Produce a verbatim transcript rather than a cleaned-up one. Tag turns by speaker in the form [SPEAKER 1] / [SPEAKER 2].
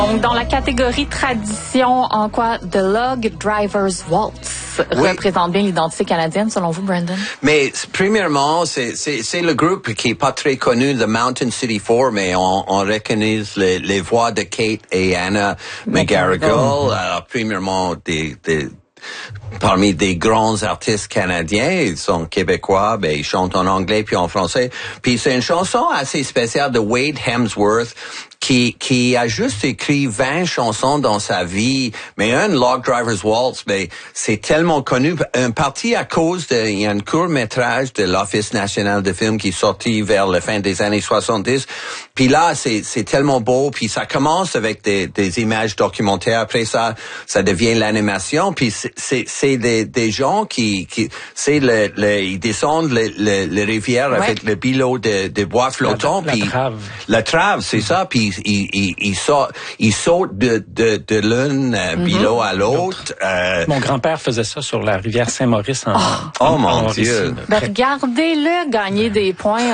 [SPEAKER 1] Donc, dans la catégorie tradition, en quoi The Log Driver's Waltz oui. représente bien l'identité canadienne, selon vous, Brandon?
[SPEAKER 2] Mais, premièrement, c'est, c'est, c'est le groupe qui est pas très connu, The Mountain City Four, mais on, on reconnaît les, les voix de Kate et Anna McGarrigle. Alors, premièrement, des, des, parmi des grands artistes canadiens, ils sont québécois, ben ils chantent en anglais puis en français. Puis c'est une chanson assez spéciale de Wade Hemsworth qui qui a juste écrit vingt chansons dans sa vie, mais un Log Driver's Waltz, ben c'est tellement connu, en partie à cause de il y a un court-métrage de l'Office national de film qui est sorti vers la fin des années soixante-dix. Puis là, c'est c'est tellement beau, puis ça commence avec des des images documentaires, après ça ça devient l'animation, puis c'est c'est, c'est des des gens qui qui c'est le, le ils descendent le le, le rivière ouais. avec le bilot de de bois flottant,
[SPEAKER 3] la,
[SPEAKER 2] puis
[SPEAKER 3] la trave,
[SPEAKER 2] la trave, c'est ça, puis ils ils ils sautent ils sautent de de de l'un euh, mm-hmm. bilot à l'autre. Euh...
[SPEAKER 3] Mon grand-père faisait ça sur la rivière Saint-Maurice en
[SPEAKER 2] oh,
[SPEAKER 3] en,
[SPEAKER 2] oh mon
[SPEAKER 3] en
[SPEAKER 2] Dieu.
[SPEAKER 1] Ben, regardez-le gagner des points